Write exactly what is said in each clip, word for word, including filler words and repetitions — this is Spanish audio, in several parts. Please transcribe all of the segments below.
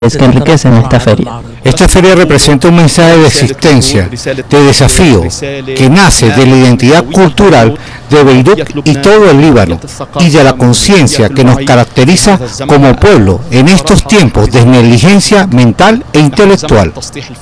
que enriquecen esta feria. Esta feria representa un mensaje de existencia, de desafío, que nace de la identidad cultural de Beirut y todo el Líbano, y de la conciencia que nos caracteriza como pueblo en estos tiempos de negligencia mental e intelectual.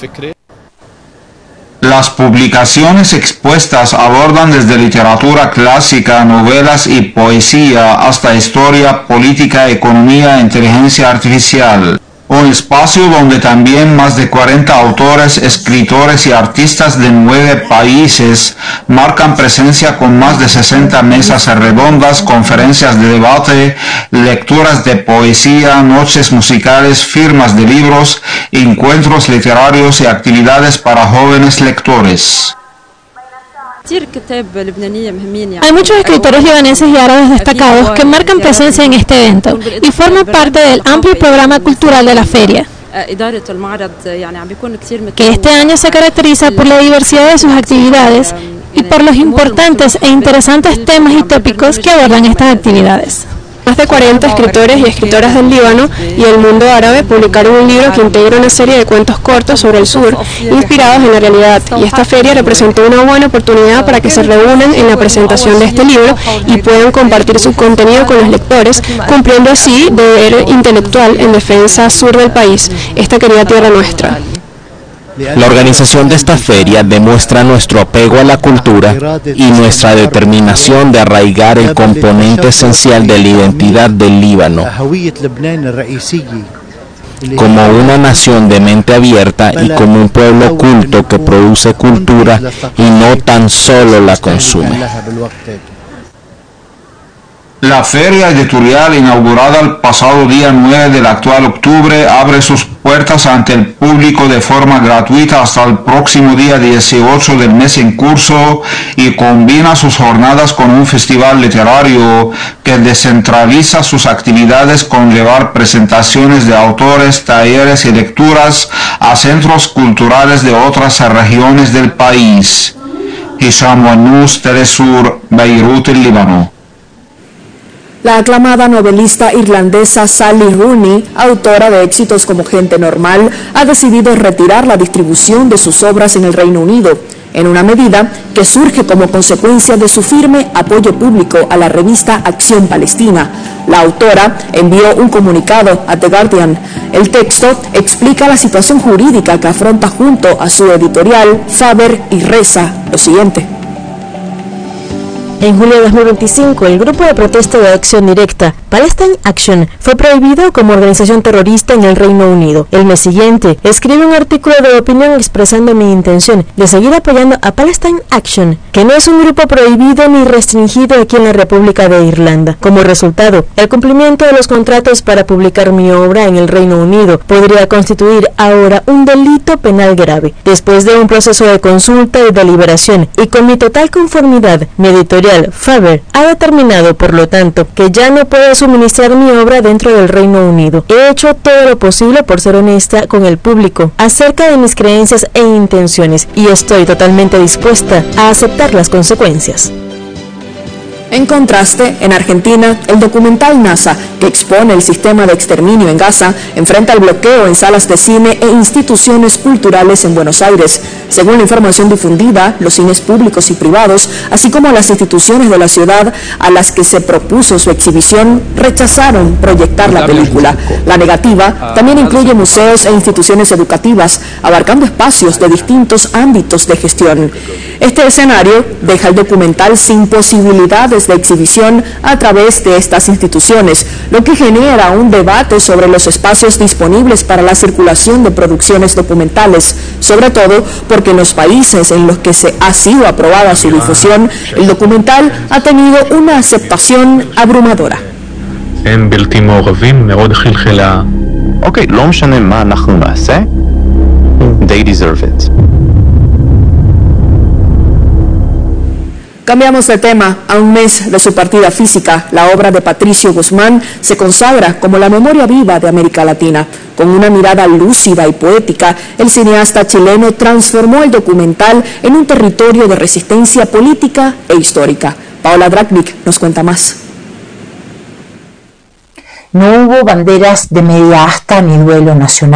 Las publicaciones expuestas abordan desde literatura clásica, novelas y poesía hasta historia, política, economía e inteligencia artificial. Un espacio donde también más de cuarenta autores, escritores y artistas de nueve países marcan presencia con más de sesenta mesas redondas, conferencias de debate, lecturas de poesía, noches musicales, firmas de libros, encuentros literarios y actividades para jóvenes lectores. Hay muchos escritores libaneses y árabes destacados que marcan presencia en este evento y forman parte del amplio programa cultural de la feria, que este año se caracteriza por la diversidad de sus actividades y por los importantes e interesantes temas y tópicos que abordan estas actividades. Más de cuarenta escritores y escritoras del Líbano y el mundo árabe publicaron un libro que integra una serie de cuentos cortos sobre el sur, inspirados en la realidad, y esta feria representó una buena oportunidad para que se reúnan en la presentación de este libro y puedan compartir su contenido con los lectores, cumpliendo así deber intelectual en defensa sur del país, esta querida tierra nuestra. La organización de esta feria demuestra nuestro apego a la cultura y nuestra determinación de arraigar el componente esencial de la identidad del Líbano como una nación de mente abierta y como un pueblo culto que produce cultura y no tan solo la consume. La feria editorial, inaugurada el pasado día nueve del actual octubre, abre sus puertas ante el público de forma gratuita hasta el próximo día dieciocho del mes en curso y combina sus jornadas con un festival literario que descentraliza sus actividades con llevar presentaciones de autores, talleres y lecturas a centros culturales de otras regiones del país. Hisham Wanous, Telesur, Beirut, el Líbano. La aclamada novelista irlandesa Sally Rooney, autora de éxitos como Gente Normal, ha decidido retirar la distribución de sus obras en el Reino Unido, en una medida que surge como consecuencia de su firme apoyo público a la revista Acción Palestina. La autora envió un comunicado a The Guardian. El texto explica la situación jurídica que afronta junto a su editorial, Faber, y reza lo siguiente. En julio de dos mil veinticinco, el grupo de protesta de Acción Directa, Palestine Action, fue prohibido como organización terrorista en el Reino Unido. El mes siguiente, escribe un artículo de opinión expresando mi intención de seguir apoyando a Palestine Action, que no es un grupo prohibido ni restringido aquí en la República de Irlanda. Como resultado, el cumplimiento de los contratos para publicar mi obra en el Reino Unido podría constituir ahora un delito penal grave. Después de un proceso de consulta y deliberación, y con mi total conformidad, mi editorial Faber ha determinado, por lo tanto, que ya no puedo suministrar mi obra dentro del Reino Unido. He hecho todo lo posible por ser honesta con el público acerca de mis creencias e intenciones y estoy totalmente dispuesta a aceptar las consecuencias. En contraste, en Argentina, el documental NASA, que expone el sistema de exterminio en Gaza, enfrenta el bloqueo en salas de cine e instituciones culturales en Buenos Aires. Según la información difundida, los cines públicos y privados, así como las instituciones de la ciudad a las que se propuso su exhibición, rechazaron proyectar la película. La negativa también incluye museos e instituciones educativas, abarcando espacios de distintos ámbitos de gestión. Este escenario deja el documental sin posibilidades de exhibición a través de estas instituciones, lo que genera un debate sobre los espacios disponibles para la circulación de producciones documentales, sobre todo porque en los países en los que se ha sido aprobada su difusión, el documental ha tenido una aceptación abrumadora. אוקיי, לא משנה מה אנחנו נעשה, they deserve it. Cambiamos de tema. A un mes de su partida física, la obra de Patricio Guzmán se consagra como la memoria viva de América Latina. Con una mirada lúcida y poética, el cineasta chileno transformó el documental en un territorio de resistencia política e histórica. Paola Dragnik nos cuenta más. No hubo banderas de media asta ni duelo nacional.